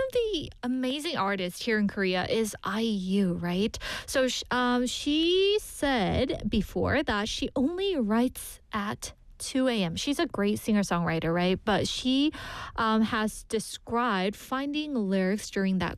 of the amazing artists here in Korea is IU, right? So she said before that she only writes at 2 a.m. She's a great singer-songwriter, right? But she has described finding lyrics during that